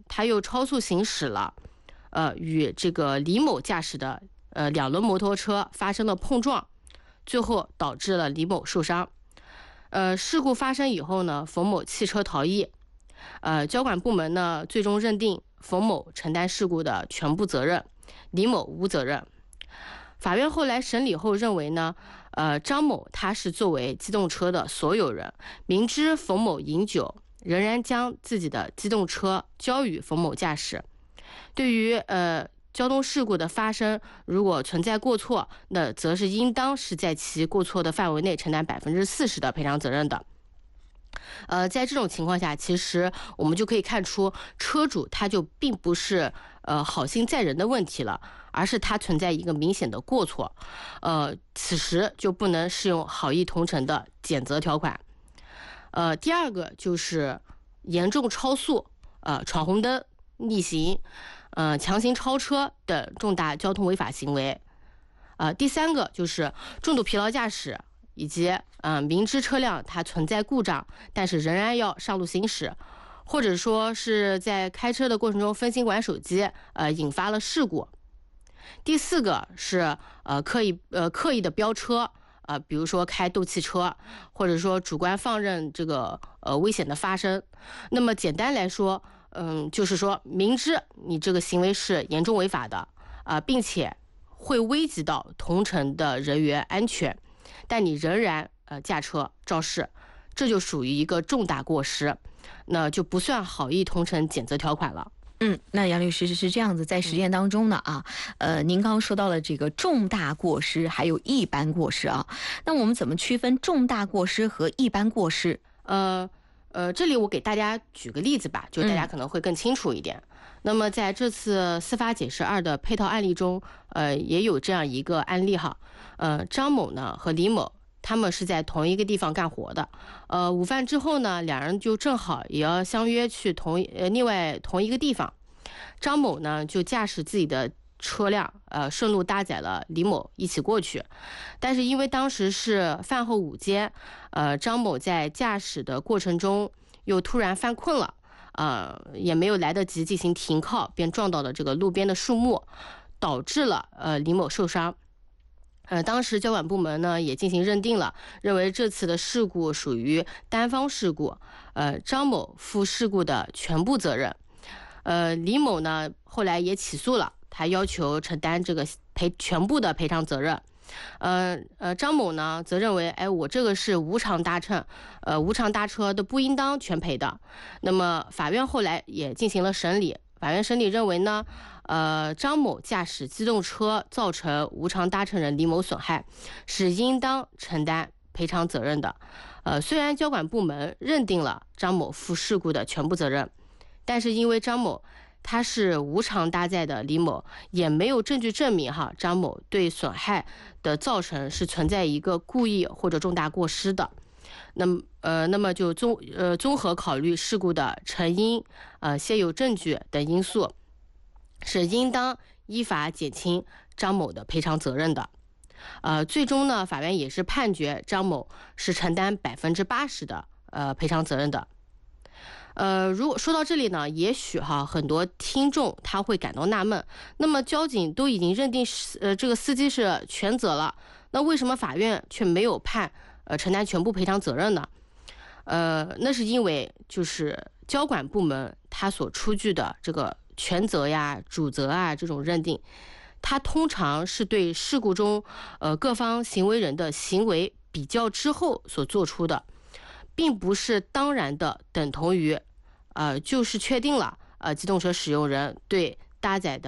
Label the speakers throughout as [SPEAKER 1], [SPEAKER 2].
[SPEAKER 1] 他又超速行驶了，与这个李某驾驶的2轮摩托车发生了碰撞，最后导致了李某受伤。事故发生以后呢，冯某弃车逃逸。交管部门呢最终认定冯某承担事故的全部责任，李某无责任。法院后来审理后认为呢，张某他是作为机动车的所有人，明知冯某饮酒，仍然将自己的机动车交予冯某驾驶。对于交通事故的发生，如果存在过错，那则是应当是在其过错的范围内承担40%的赔偿责任的。在这种情况下，其实我们就可以看出，车主他就并不是好心载人的问题了，而是他存在一个明显的过错，此时就不能适用好意同乘的减责条款。第二个就是严重超速、闯红灯、逆行、强行超车等重大交通违法行为。第三个就是重度疲劳驾驶，以及明知车辆它存在故障，但是仍然要上路行驶，或者说是在开车的过程中分心玩手机，引发了事故。第四个是刻意的飙车，比如说开斗气车，或者说主观放任这个危险的发生。那么简单来说，就是说明知你这个行为是严重违法的，并且会危及到同乘的人员安全，但你仍然驾车肇事，这就属于一个重大过失，那就不算好意同乘减责条款了。
[SPEAKER 2] 那杨律师是这样子，在实践当中呢您刚刚说到了这个重大过失还有一般过失啊，那我们怎么区分重大过失和一般过失？
[SPEAKER 1] 这里我给大家举个例子吧，就大家可能会更清楚一点。那么在这次司法解释2的配套案例中，也有这样一个案例哈。张某呢和李某他们是在同一个地方干活的，午饭之后呢，两人就正好也要相约去另外同一个地方。张某呢就驾驶自己的车辆，顺路搭载了李某一起过去，但是因为当时是饭后午间，张某在驾驶的过程中又突然犯困了，也没有来得及进行停靠，便撞到了这个路边的树木，导致了李某受伤。当时交管部门呢也进行认定了，认为这次的事故属于单方事故，张某负事故的全部责任。李某呢后来也起诉了，他要求承担这个全部的赔偿责任。张某呢则认为，我这个是无偿搭乘，无偿搭车都不应当全赔的。那么法院后来也进行了审理，法院审理认为呢，张某驾驶机动车造成无偿搭乘人李某损害，是应当承担赔偿责任的。虽然交管部门认定了张某负事故的全部责任，但是因为张某他是无偿搭载的李某，也没有证据证明张某对损害的造成是存在一个故意或者重大过失的。那么就综合考虑事故的成因、现有证据等因素，是应当依法减轻张某的赔偿责任的。最终呢，法院也是判决张某是承担80%的赔偿责任的。如果说到这里呢，也许很多听众他会感到纳闷，那么交警都已经认定这个司机是全责了，那为什么法院却没有判承担全部赔偿责任呢？那是因为就是交管部门他所出具的这个全责呀、主责啊这种认定，它通常是对事故中各方行为人的行为比较之后所做出的，并不是当然的等同于就是确定了机动车使用人对搭载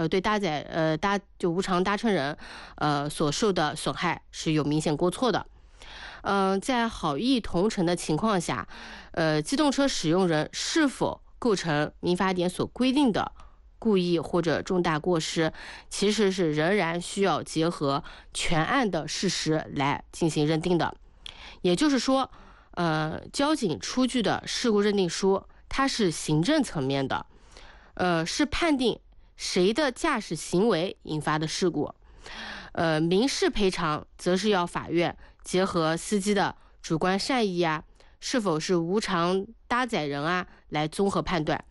[SPEAKER 1] 无偿搭乘人所受的损害是有明显过错的。在好意同乘的情况下，机动车使用人是否构成民法典所规定的故意或者重大过失，其实是仍然需要结合全案的事实来进行认定的。也就是说，交警出具的事故认定书，它是行政层面的，是判定谁的驾驶行为引发的事故。民事赔偿则是要法院结合司机的主观善意啊，是否是无偿搭载人啊，来综合判断。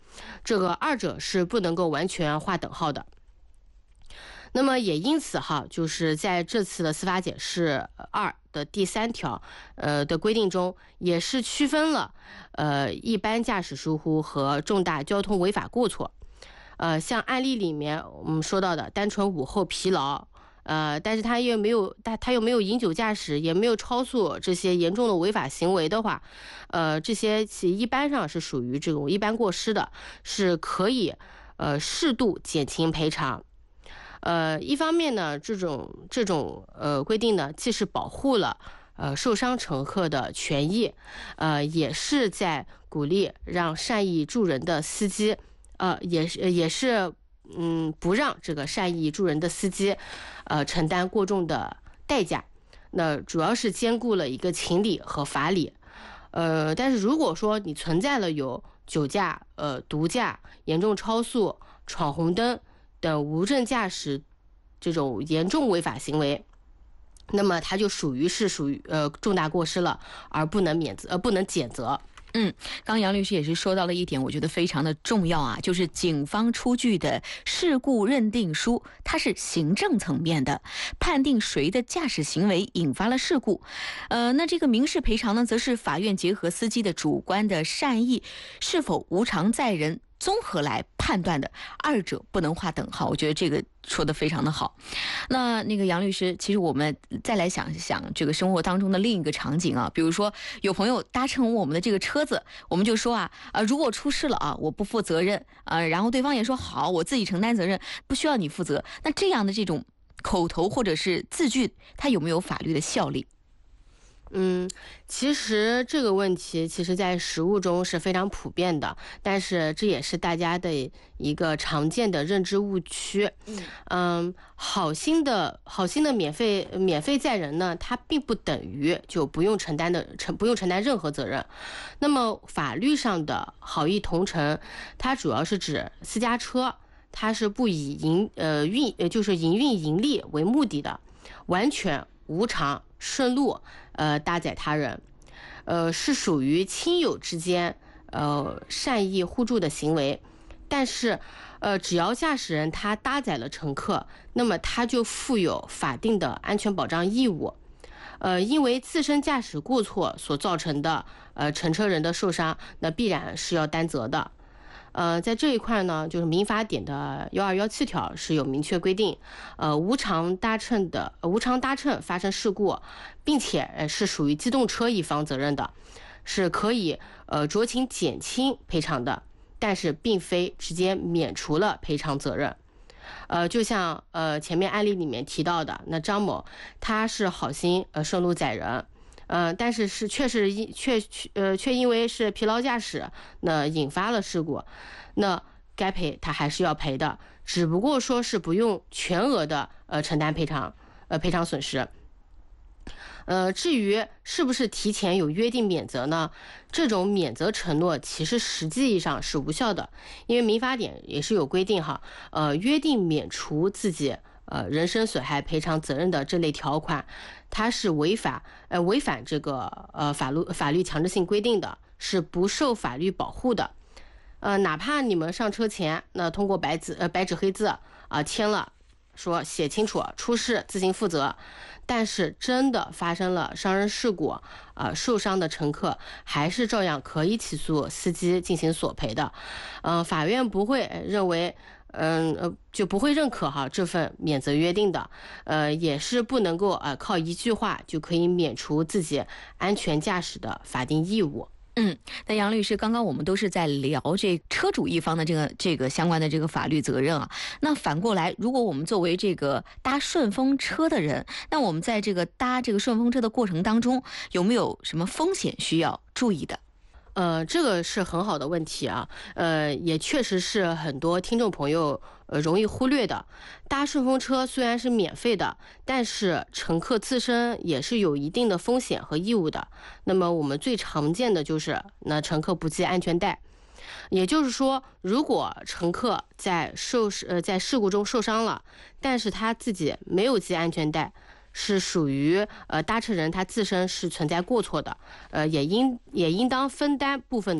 [SPEAKER 1] 这个二者是不能够完全划等号的。那么也因此哈，就是在这次的司法解释2的第3条的规定中，也是区分了一般驾驶疏忽和重大交通违法过错。像案例里面我们说到的单纯午后疲劳，但是他又没有饮酒驾驶，也没有超速这些严重的违法行为的话，这些其一般上是属于这种一般过失的，是可以适度减轻赔偿。一方面呢，这种规定呢，既是保护了受伤乘客的权益，也是在鼓励让善意助人的司机，也是不让这个善意助人的司机承担过重的代价。那主要是兼顾了一个情理和法理。但是如果说你存在了有酒驾、毒驾、严重超速、闯红灯等无证驾驶这种严重违法行为，那么它就属于重大过失了，而不能减责。
[SPEAKER 2] 刚杨律师也是说到了一点，我觉得非常的重要啊，就是警方出具的事故认定书，它是行政层面的，判定谁的驾驶行为引发了事故。那这个民事赔偿呢，则是法院结合司机的主观的善意是否无常载人综合来判断的，二者不能划等号。我觉得这个说的非常的好。那个杨律师，其实我们再来想一想这个生活当中的另一个场景啊，比如说有朋友搭乘我们的这个车子，我们就说如果出事了我不负责任然后对方也说好，我自己承担责任，不需要你负责。那这样的这种口头或者是字句，它有没有法律的效力？
[SPEAKER 1] 其实这个问题在实务中是非常普遍的，但是这也是大家的一个常见的认知误区。好心的免费载人呢，它并不等于就不用承担任何责任。那么法律上的好意同乘，它主要是指私家车，它是不以营运盈利为目的的，完全无偿顺路搭载他人，是属于亲友之间善意互助的行为。但是只要驾驶人他搭载了乘客，那么他就负有法定的安全保障义务。因为自身驾驶过错所造成的乘车人的受伤，那必然是要担责的。在这一块呢，就是民法典的1217条是有明确规定，无偿搭乘发生事故，并且是属于机动车一方责任的，是可以酌情减轻赔偿的，但是并非直接免除了赔偿责任。就像前面案例里面提到的，那张某他是好心顺路载人，但是却因为是疲劳驾驶，那引发了事故，那该赔他还是要赔的，只不过说是不用全额的承担赔偿损失。至于是不是提前有约定免责呢？这种免责承诺其实实际上是无效的，因为民法典也是有规定约定免除自己人身损害赔偿责任的这类条款，它是违反这个法律强制性规定的，是不受法律保护的。哪怕你们上车前那通过白纸黑字签了，说写清楚出事自行负责，但是真的发生了伤人事故受伤的乘客还是照样可以起诉司机进行索赔的。法院不会认为就不会认可这份免责约定的，也是不能够靠一句话就可以免除自己安全驾驶的法定义务。
[SPEAKER 2] 那杨律师，刚刚我们都是在聊这车主一方的这个相关的这个法律责任啊。那反过来，如果我们作为这个搭顺风车的人，那我们在这个搭这个顺风车的过程当中，有没有什么风险需要注意的？
[SPEAKER 1] 这个是很好的问题啊，也确实是很多听众朋友容易忽略的。搭顺风车虽然是免费的，但是乘客自身也是有一定的风险和义务的。那么我们最常见的就是那乘客不系安全带，也就是说，如果乘客在事故中受伤了，但是他自己没有系安全带，是属于搭乘人他自身是存在过错的，也应当分担部分的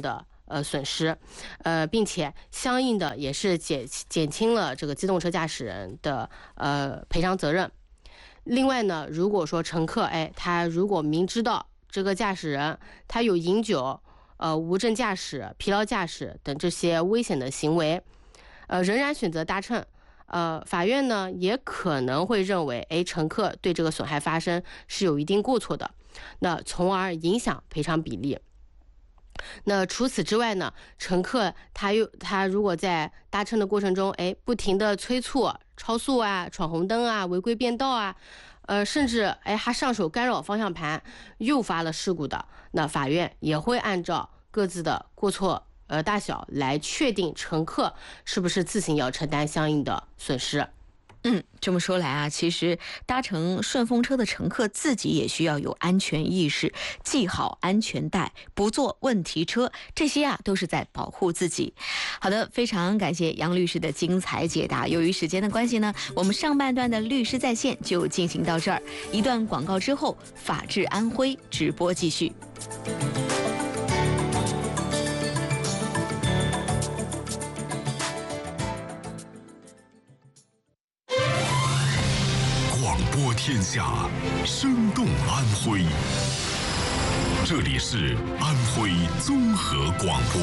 [SPEAKER 1] 损失，并且相应的也是减轻了这个机动车驾驶人的赔偿责任。另外呢，如果说乘客他如果明知道这个驾驶人他有饮酒、无证驾驶、疲劳驾驶等这些危险的行为，仍然选择搭乘，法院呢也可能会认为，乘客对这个损害发生是有一定过错的，那从而影响赔偿比例。那除此之外呢，乘客他如果在搭乘的过程中，不停的催促、超速啊、闯红灯啊、违规变道啊，甚至还上手干扰方向盘，诱发了事故的，那法院也会按照各自的过错大小来确定乘客是不是自行要承担相应的损失。
[SPEAKER 2] 这么说来啊，其实搭乘顺风车的乘客自己也需要有安全意识，系好安全带，不坐问题车，这些啊都是在保护自己。好的，非常感谢杨律师的精彩解答。由于时间的关系呢，我们上半段的律师在线就进行到这儿，一段广告之后，法治安徽直播继续。
[SPEAKER 3] 播天下，生动安徽。这里是安徽综合广播。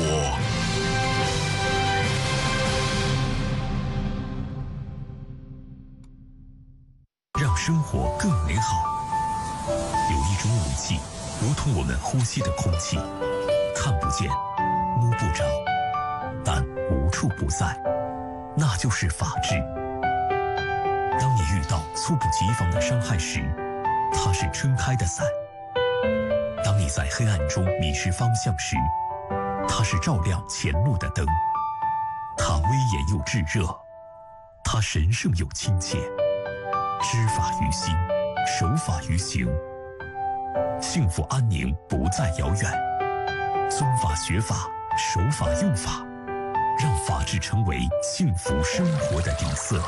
[SPEAKER 3] 让生活更美好。有一种武器，如同我们呼吸的空气，看不见，摸不着，但无处不在，那就是法治。当你遇到猝不及防的伤害时，它是撑开的伞；当你在黑暗中迷失方向时，它是照亮前路的灯。它威严又炙热，它神圣又亲切。知法于心，守法于行，幸福安宁不再遥远。遵法学法，守法用法，让法治成为幸福生活的底色。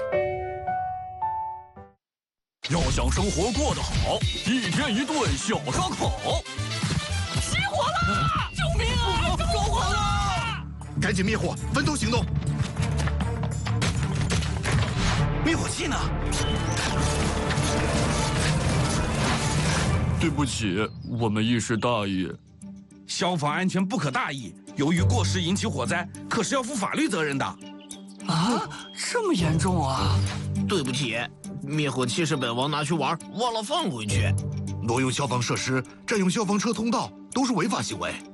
[SPEAKER 4] 要想生活过得好，一天一顿小烧烤。
[SPEAKER 5] 失火了！救命啊！着火了！
[SPEAKER 6] 赶紧灭火，分头行动。
[SPEAKER 4] 灭火器呢？对不起，我们一时大意。
[SPEAKER 7] 消防安全不可大意，由于过失引起火灾，可是要负法律责任的。
[SPEAKER 5] 啊，这么严重啊！
[SPEAKER 6] 对不起，灭火器是本王拿去玩，忘了放回去。
[SPEAKER 8] 挪用消防设施、占用消防车通道都是违法行为。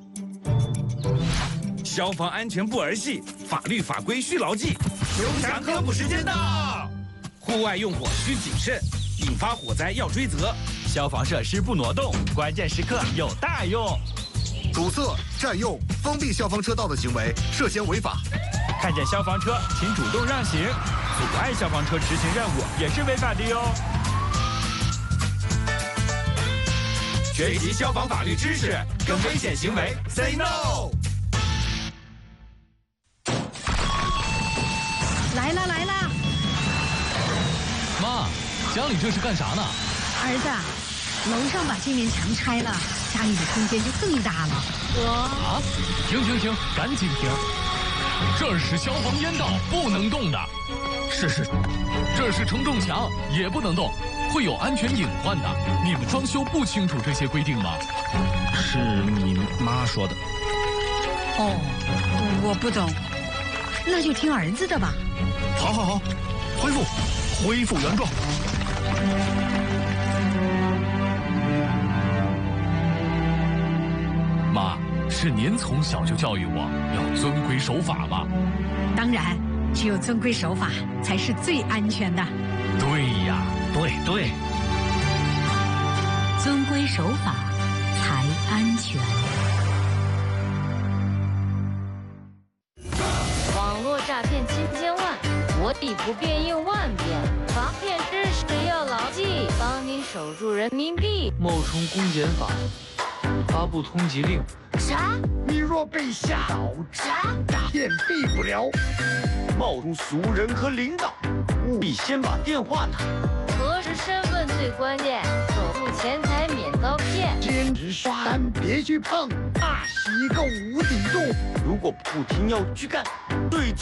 [SPEAKER 7] 消防安全不儿戏，法律法规需牢记。
[SPEAKER 6] 球场科普时间到。
[SPEAKER 7] 户外用火需谨慎，引发火灾要追责。
[SPEAKER 9] 消防设施不挪动，关键时刻有大用。
[SPEAKER 8] 阻塞、占用、封闭消防车道的行为涉嫌违法。
[SPEAKER 9] 看见消防车，请主动让行。阻碍消防车执行任务也是违法的哟。
[SPEAKER 7] 学习消防法律知识，跟危险行为 say no。
[SPEAKER 10] 来了来了！
[SPEAKER 11] 妈，家里这是干啥呢？
[SPEAKER 10] 儿子，楼上把这面墙拆了，家里的空间就更大了。
[SPEAKER 11] 啊！停，赶紧停！这是消防烟道，不能动的。是，这是承重墙，也不能动，会有安全隐患的。你们装修不清楚这些规定吗？
[SPEAKER 6] 是你妈说的。
[SPEAKER 10] 哦，我不懂，那就听儿子的吧。
[SPEAKER 8] 好，恢复原状。
[SPEAKER 11] 妈，是您从小就教育我要遵规守法吗？
[SPEAKER 10] 当然，只有遵规守法才是最安全的。
[SPEAKER 11] 对呀，对，
[SPEAKER 10] 遵规守法才安全。
[SPEAKER 12] 网络诈骗7000万，我以不变应万变，防骗知识要牢记，帮你守住人民币。
[SPEAKER 13] 冒充公检法，发布通缉令。
[SPEAKER 14] 啥？你若被吓倒，啥？诈骗避不了。
[SPEAKER 13] 冒充俗人和领导，务必先把电话打。
[SPEAKER 12] 核实身份最关键，守住钱财免遭骗。
[SPEAKER 14] 坚持刷单别去碰，那是一个无底洞。
[SPEAKER 15] 如果不听要去干，最终